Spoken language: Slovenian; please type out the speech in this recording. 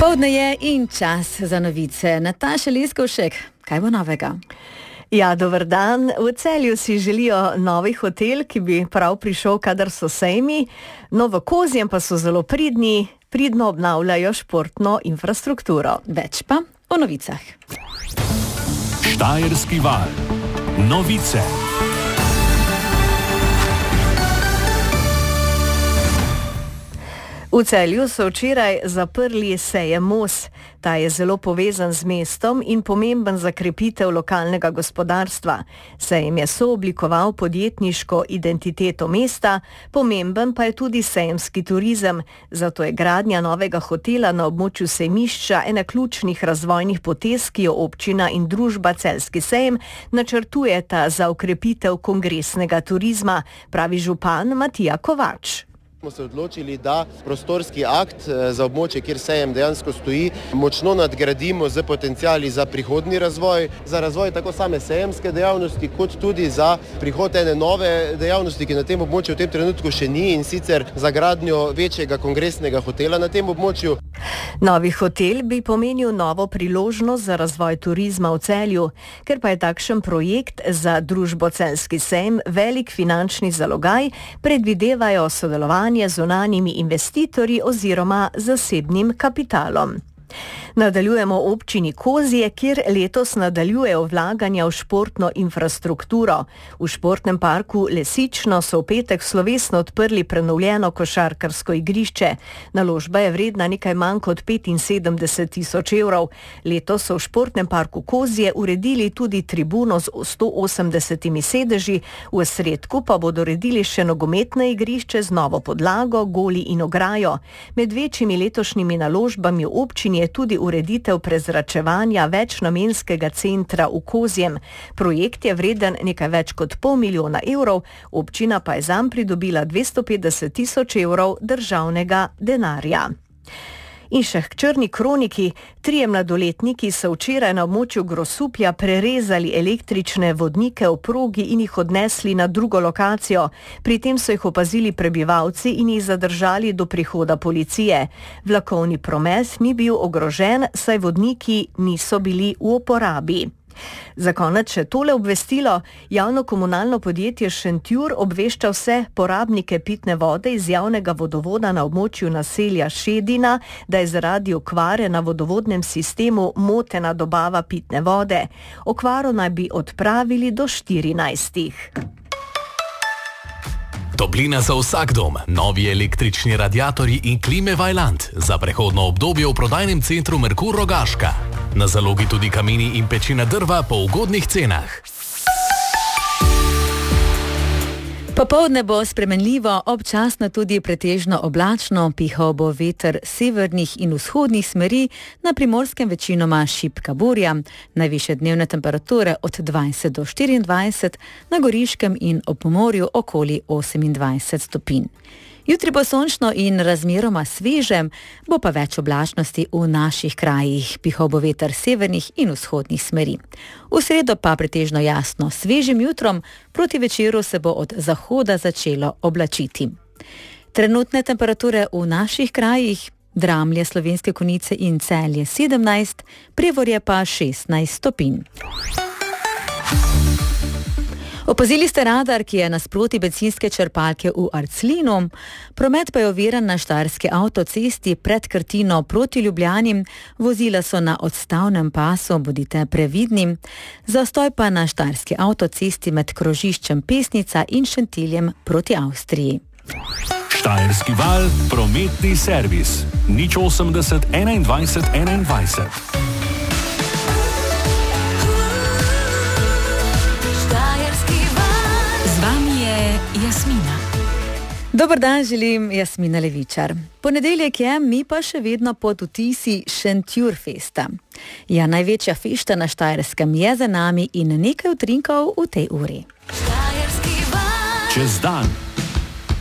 Popoldne je in čas za novice. Nataša Leskovšek, kaj bo novega? Ja, dober dan. V Celju si želijo novi hotel, ki bi prav prišel, kadar so sejmi. No, v Kozjem pa so zelo pridno obnavljajo športno infrastrukturo. Več pa o novicah. Štajerski val. Novice. V Celju so včeraj zaprli sejem Mos. Ta je zelo povezan z mestom in pomemben za krepitev lokalnega gospodarstva. Sejem je sooblikoval podjetniško identiteto mesta, pomemben pa je tudi sejemski turizem. Zato je gradnja novega hotela na območju sejmišča ena ključnih razvojnih potez, ki jo občina in družba Celjski sejem načrtujeta za okrepitev kongresnega turizma, pravi župan Matija Kovač. Smo se odločili, da prostorski akt za območje, kjer sejem dejansko stoji, močno nadgradimo z potenciali za prihodnji razvoj, za razvoj tako same sejemske dejavnosti, kot tudi za prihod ene nove dejavnosti, ki na tem območju v tem trenutku še ni, in sicer za gradnjo večjega kongresnega hotela na tem območju. Novi hotel bi pomenil novo priložnost za razvoj turizma v Celju, ker pa je takšen projekt za družbo Celjski sejem velik finančni zalogaj, predvidevajo sodelovanje z zunanjimi investitorji oziroma zasebnim kapitalom. Nadaljujemo v občini Kozje, kjer letos nadaljujejo vlaganja v športno infrastrukturo. V športnem parku Lesično so v petek slovesno odprli prenovljeno košarkarsko igrišče. Naložba je vredna nekaj manj kot 75.000 evrov. Letos so v športnem parku Kozje uredili tudi tribuno z 180 sedeži, v sredku pa bodo uredili še nogometno igrišče z novo podlago, goli in ograjo. Med večjimi letošnjimi naložbami v občini je tudi ureditev prezračevanja večnamenskega centra v Kozjem. Projekt je vreden nekaj več kot 500.000 evrov, občina pa je zanj pridobila 250.000 evrov državnega denarja. In še k črni kroniki. 3 mladoletniki so včeraj na območju Grosuplja prerezali električne vodnike v progi in jih odnesli na drugo lokacijo. Pri tem so jih opazili prebivalci in jih zadržali do prihoda policije. Vlakovni promet ni bil ogrožen, saj vodniki niso bili v uporabi. Za konec še tole obvestilo. Javno komunalno podjetje Šentjur obvešča vse porabnike pitne vode iz javnega vodovoda na območju naselja Šedina, da je zaradi okvare na vodovodnem sistemu motena dobava pitne vode. Okvaro naj bi odpravili do 14. Toplina za vsak dom, novi električni radiatorji in klime Vaillant za prehodno obdobje v prodajnem centru Merkur Rogaška. Na zalogi tudi kamini in pečina drva po ugodnih cenah. Popoldne bo spremenljivo, občasno tudi pretežno oblačno, pihal bo veter severnih in vzhodnih smeri, na Primorskem večinoma šibka burja, najvišje dnevne temperature od 20 do 24, na Goriškem in ob Pomorju okoli 28 stopinj. Jutri bo sončno in razmeroma sveže, bo pa več oblačnosti v naših krajih, pihal bo veter severnih in vzhodnih smeri. V sredo pa pretežno jasno, svežim jutrom, proti večeru se bo od zahoda začelo oblačiti. Trenutne temperature v naših krajih: Dramlje, Slovenske Konjice in Celje 17, Prevorje pa 16 stopinj. Opazili ste radar, ki je nasproti bencinske črpalke v Arclinu. Promet pa je oviran na štajerski avtocesti pred Krtino proti Ljubljani. Vozila so na odstavnem pasu, bodite previdni. Zastoj pa na štajerski avtocesti med krožiščem Pesnica in Šentiljem proti Avstriji. Štajerski val, prometni servis. 080 21 21. Jasmina. Dober dan želim, Jasmina Levičar. Ponedeljek je, mi pa še vedno pod vtisi Šentjur festa. Ja, največja fešta na Štajerskem je za nami in nekaj utrinkov v tej uri. Čez dan.